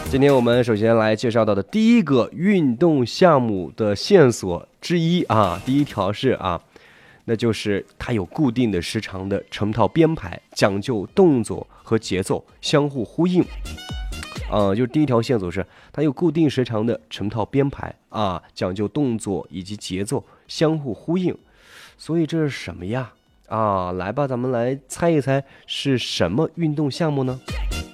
今天我们首先来介绍到的第一个运动项目的线索之一啊，第一条是啊，那就是它有固定的时长的成套编排，讲究动作和节奏相互呼应。就是第一条线索是它有固定时长的成套编排啊，讲究动作以及节奏相互呼应。所以这是什么呀？啊，来吧，咱们来猜一猜是什么运动项目呢？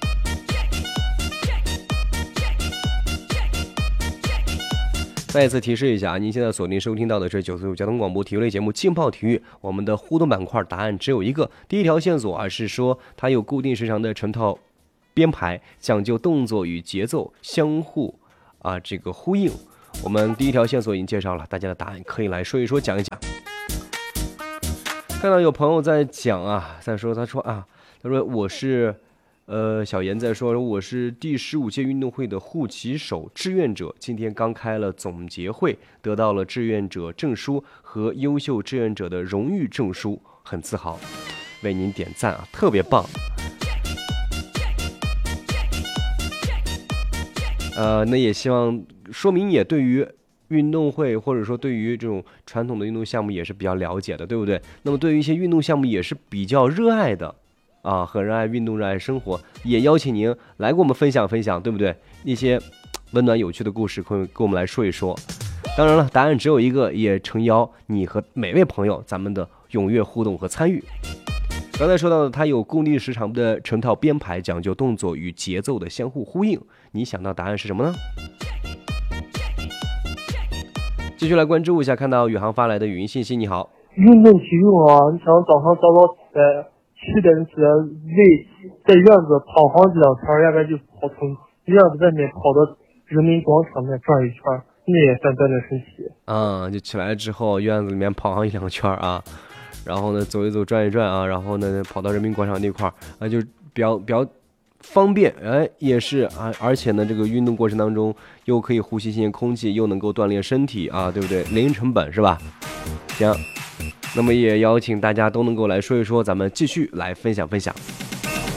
再一次提示一下啊，您现在锁定收听到的是945交通广播体育类节目《劲爆体育》，我们的互动板块答案只有一个。第一条线索啊是说它有固定时长的成套编排，讲究动作与节奏相互这个呼应。我们第一条线索已经介绍了，大家的答案可以来说一说，讲一讲。看到有朋友在讲啊，他说我是。小严在说我是第15届运动会的护旗手志愿者，今天刚开了总结会，得到了志愿者证书和优秀志愿者的荣誉证书，很自豪，为您点赞啊，特别棒。那也希望说明也对于运动会或者说对于这种传统的运动项目也是比较了解的，对不对？那么对于一些运动项目也是比较热爱的。很热爱运动，热爱生活，也邀请您来跟我们分享分享，对不对？一些温暖有趣的故事，可以跟我们来说一说。当然了，答案只有一个，也诚邀你和每位朋友咱们的踊跃互动和参与。刚才说到的，它有固定时长的成套编排，讲究动作与节奏的相互呼应。你想到答案是什么呢？继续来关注一下，看到宇航发来的语音信息。你好， 运动体育啊，你想早上早起来7点起来在院子跑好几两圈，要不然就跑从院子外面跑到人民广场那转一圈，那也算锻炼身体。 就起来之后院子里面跑上1、2圈啊，然后呢走一走转一转啊，然后呢跑到人民广场那块就比较方便，也是而且呢这个运动过程当中又可以呼吸新鲜空气，又能够锻炼身体啊，对不对？零成本是吧？行。那么也邀请大家都能够来说一说，咱们继续来分享分享。